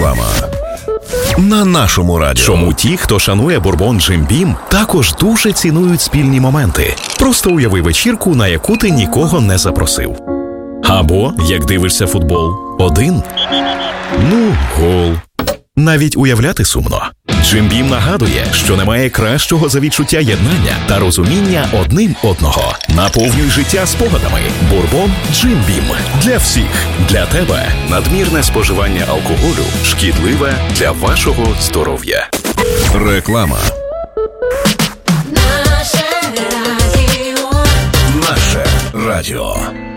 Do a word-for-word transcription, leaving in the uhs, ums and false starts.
Реклама. На нашому радіо. Чому ті, хто шанує бурбон Джим Бім, також дуже цінують спільні моменти. Просто уяви вечірку, на яку ти нікого не запросив. Або, як дивишся футбол, один. Ну, гол. Навіть уявляти сумно. Джим Бім нагадує, що немає кращого за відчуття єднання та розуміння одним одного. Наповнюй життя спогадами. Бурбон Джим Бім. Для всіх. Для тебе. Надмірне споживання алкоголю шкідливе для вашого здоров'я. Реклама. Наше радіо. Наше радіо.